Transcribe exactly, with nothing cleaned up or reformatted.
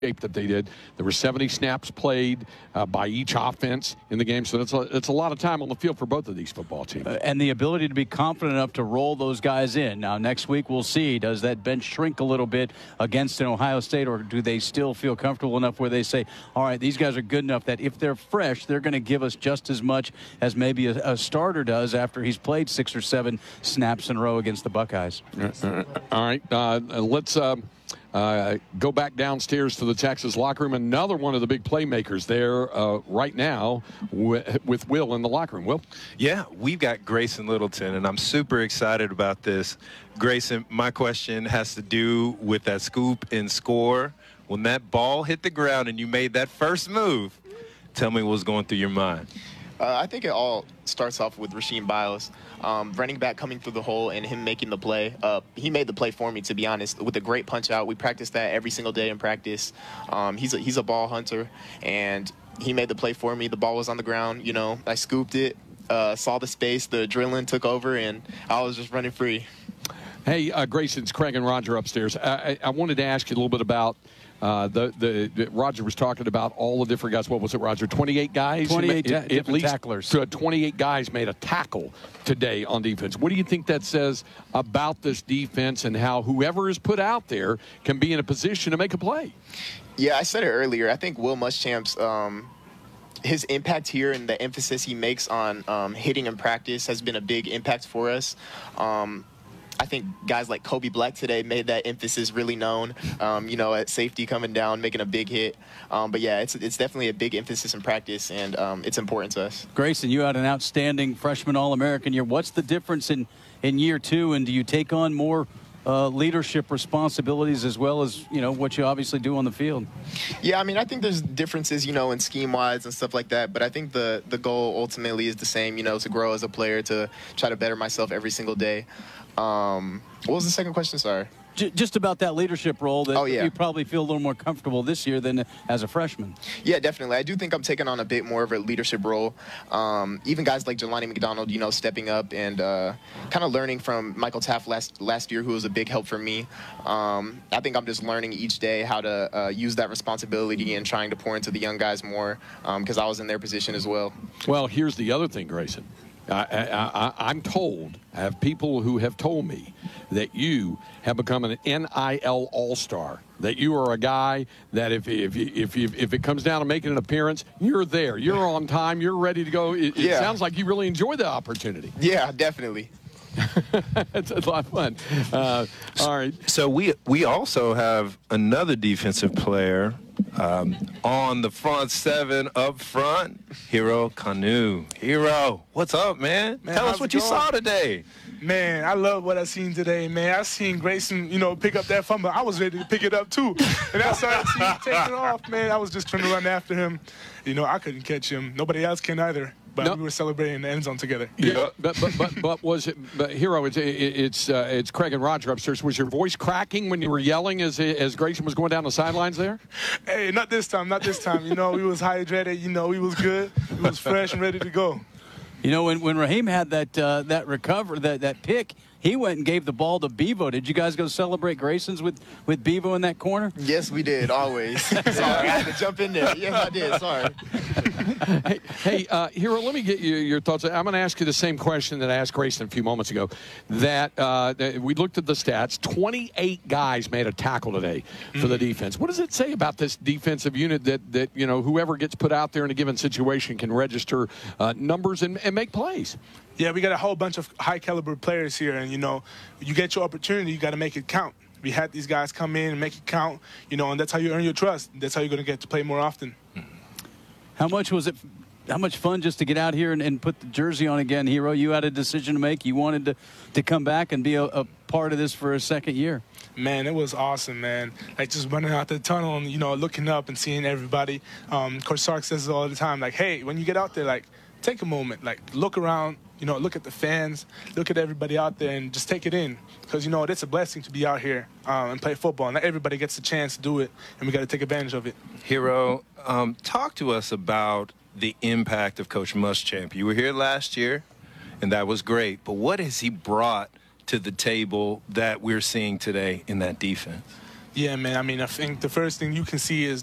that they did. There were seventy snaps played uh, by each offense in the game, so that's a, that's a lot of time on the field for both of these football teams. Uh, and the ability to be confident enough to roll those guys in. Now, next week we'll see. Does that bench shrink a little bit against an Ohio State, or do they still feel comfortable enough where they say, all right, these guys are good enough that if they're fresh, they're going to give us just as much as maybe a, a starter does after he's played six or seven snaps in a row against the Buckeyes? Uh, all right, uh, let's uh, uh, go back downstairs to the Texas locker room. Another one of the big playmakers there uh, right now with, with Will in the locker room. Will? Yeah, we've got Grayson Littleton, and I'm super excited about this. Grayson, my question has to do with that scoop and score. When that ball hit the ground and you made that first move, tell me what was going through your mind. Uh, I think it all starts off with Rasheem Biles. Um, running back coming through the hole and him making the play. Uh, he made the play for me, to be honest, with a great punch out. We practice that every single day in practice. Um, he's, a, he's a ball hunter, and he made the play for me. The ball was on the ground. You know, I scooped it, uh, saw the space, the adrenaline took over, and I was just running free. Hey, uh, Grayson, it's Craig and Roger upstairs. I, I, I wanted to ask you a little bit about Uh, the, the the Roger was talking about all the different guys. What was it, Roger? twenty-eight guys? twenty-eight ta- at, different at least tacklers. So twenty-eight guys made a tackle today on defense. What do you think that says about this defense and how whoever is put out there can be in a position to make a play? Yeah, I said it earlier. I think Will Muschamp's um, his impact here and the emphasis he makes on um, hitting in practice has been a big impact for us. Um, I think guys like Kobe Black today made that emphasis really known, um, you know, at safety coming down, making a big hit. Um, but, yeah, it's it's definitely a big emphasis in practice, and um, it's important to us. Grayson, you had an outstanding freshman All-American year. What's the difference in, in year two, and do you take on more uh, leadership responsibilities as well as, you know, what you obviously do on the field? Yeah, I mean, I think there's differences, you know, in scheme-wise and stuff like that, but I think the, the goal ultimately is the same, you know, to grow as a player, to try to better myself every single day. Um, what was the second question? Sorry. Just about that leadership role that oh, yeah. you probably feel a little more comfortable this year than as a freshman. Yeah, definitely. I do think I'm taking on a bit more of a leadership role. Um, even guys like Jelani McDonald, you know, stepping up and uh, kind of learning from Michael Taft last last year, who was a big help for me. Um, I think I'm just learning each day how to uh, use that responsibility and trying to pour into the young guys more because um, I was in their position as well. Well, here's the other thing, Grayson. I, I, I, I'm told, I have people who have told me that you have become an N I L All-Star, that you are a guy that if if if if, if it comes down to making an appearance, you're there. You're on time. You're ready to go. It, yeah. it sounds like you really enjoy the opportunity. Yeah, definitely. It's a lot of fun. Uh, all right. So we we also have another defensive player um, on the front seven up front, Hero Kanu. Hero, what's up, man? man Tell us what you going? saw today. Man, I love what I seen today, man. I seen Grayson, you know, pick up that fumble. I was ready to pick it up, too. And I started seeing him taking off, man. I was just trying to run after him. You know, I couldn't catch him. Nobody else can either. But nope. we were celebrating in the end zone together. Yeah, but but but, but was it? But Hero, it's it's uh, it's Craig and Roger upstairs. Was your voice cracking when you were yelling as as Grayson was going down the sidelines there? Hey, not this time, not this time. You know, we was hydrated. You know, we was good. We was fresh and ready to go. You know, when when Raheem had that uh, that recover that that pick, he went and gave the ball to Bevo. Did you guys go celebrate Grayson's with, with Bevo in that corner? Yes, we did, always. Sorry, I had to jump in there. Yes, I did. Sorry. hey, hey uh, Hero, let me get you, your thoughts. I'm going to ask you the same question that I asked Grayson a few moments ago. That, uh, that we looked at the stats. twenty-eight guys made a tackle today for mm-hmm. the defense. What does it say about this defensive unit that, that you know, whoever gets put out there in a given situation can register uh, numbers and, and make plays? Yeah, we got a whole bunch of high-caliber players here, and, you know, you get your opportunity, you got to make it count. We had these guys come in and make it count, you know, and that's how you earn your trust. That's how you're going to get to play more often. How much was it, how much fun just to get out here and, and put the jersey on again, Hero? You had a decision to make. You wanted to, to come back and be a, a part of this for a second year. Man, it was awesome, man. Like, just running out the tunnel and, you know, looking up and seeing everybody. Um, Coach Sark says it all the time, like, hey, when you get out there, like, take a moment, like, look around, you know, look at the fans, look at everybody out there and just take it in. Because, you know, it's a blessing to be out here um, and play football. Not everybody gets a chance to do it, and we got to take advantage of it. Hero, um, talk to us about the impact of Coach Muschamp. You were here last year, and that was great. But what has he brought to the table that we're seeing today in that defense? Yeah, man. I mean, I think the first thing you can see is